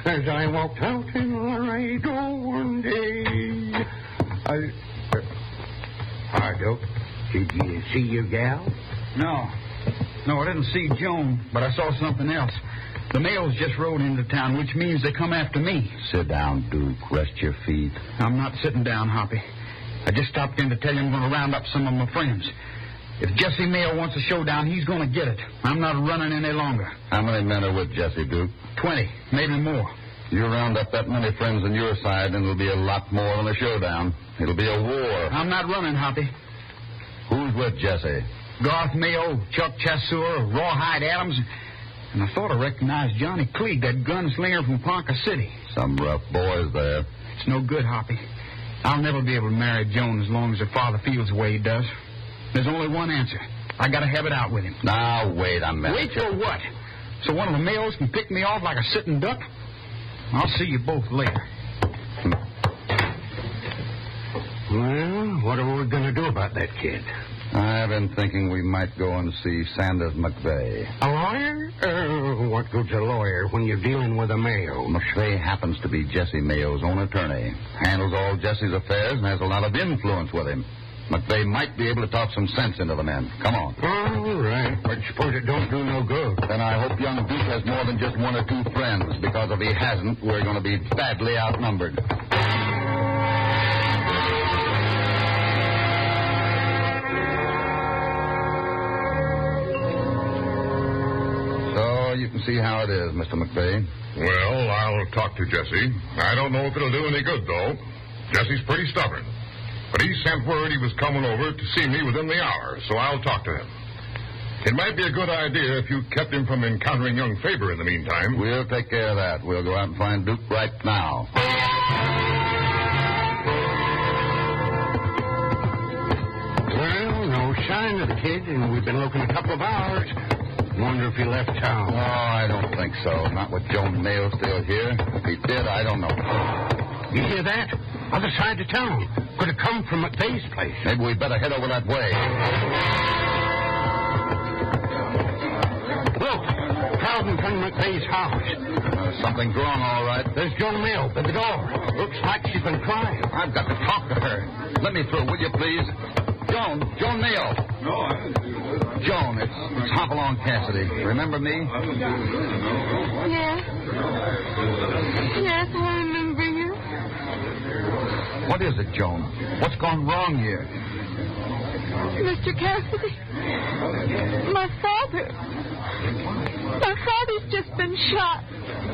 as I walked out in Laredo one day. Hi, Doc. Did you see your gal? No, I didn't see Joan, but I saw something else. The mails just rode into town, which means they come after me. Sit down, Duke. Rest your feet. I'm not sitting down, Hoppy. I just stopped in to tell you I'm going to round up some of my friends. If Jesse Mayo wants a showdown, he's going to get it. I'm not running any longer. How many men are with Jesse, Duke? 20, maybe more. You round up that many friends on your side, and it'll be a lot more than a showdown. It'll be a war. I'm not running, Hoppy. Who's with Jesse? Garth Mayo, Chuck Chasseur, Rawhide Adams, and I thought I recognized Johnny Cleage, that gunslinger from Ponca City. Some rough boys there. It's no good, Hoppy. I'll never be able to marry Joan as long as her father feels the way he does. There's only one answer. I got to have it out with him. Now, wait a minute. Wait for what? So one of the Mayos can pick me off like a sitting duck? I'll see you both later. Well, what are we going to do about that kid? I've been thinking we might go and see Sanders McVeigh. A lawyer? What good's a lawyer when you're dealing with a Mayo? McVeigh happens to be Jesse Mayo's own attorney. Handles all Jesse's affairs and has a lot of influence with him. McVeigh might be able to talk some sense into the men. Come on. All right, but suppose it don't do no good. Then I hope young Duke has more than just one or two friends, because if he hasn't, we're going to be badly outnumbered. So you can see how it is, Mr. McVeigh. Well, I'll talk to Jesse. I don't know if it'll do any good, though. Jesse's pretty stubborn. But he sent word he was coming over to see me within the hour, so I'll talk to him. It might be a good idea if you kept him from encountering young Faber in the meantime. We'll take care of that. We'll go out and find Duke right now. Well, no sign of the kid, and we've been looking a couple of hours. Wonder if he left town. Oh, I don't think so. Not with Joan Mayo still here. If he did, I don't know. You hear that? Other side of town. Could have come from McVeigh's place. Maybe we better head over that way. Look, crowd in front of McVeigh's house. Something's wrong, all right. There's Joan Mayo at the door. Looks like she's been crying. I've got to talk to her. Let me through, will you, please? Joan Mayo. No, I didn't do that. Joan, it's Hopalong Cassidy. Remember me? Yes. Yes, I remember you. What is it, Joan? What's gone wrong here? Mr. Cassidy, my father's just been shot.